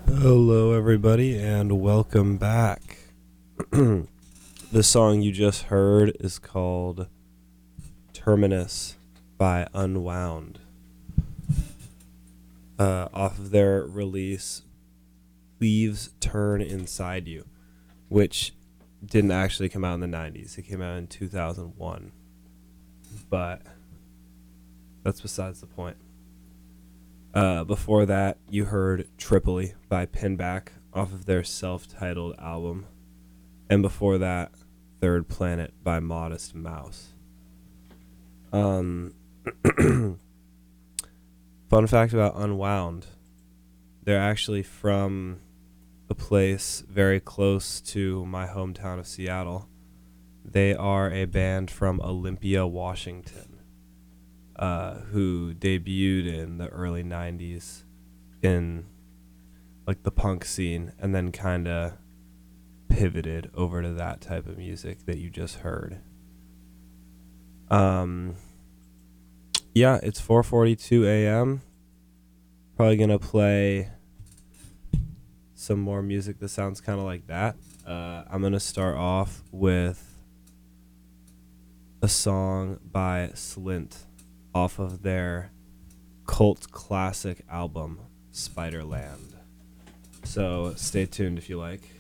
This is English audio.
Hello, everybody, and welcome back. The song you just heard is called Terminus by Unwound, off of their release Leaves Turn Inside You, which didn't actually come out in the 90s. It came out in 2001, but that's besides the point. Before that, you heard Tripoli by Pinback off of their self-titled album. And before that, Third Planet by Modest Mouse. Fun fact about Unwound. They're actually from a place very close to my hometown of Seattle. They are a band from Olympia, Washington, who debuted in the early 90s in like the punk scene and then kind of pivoted over to that type of music that you just heard. Yeah, it's 4:42 a.m. Probably going to play some more music that sounds kind of like that. I'm going to start off with a song by Slint off of their cult classic album, Spiderland. So stay tuned if you like.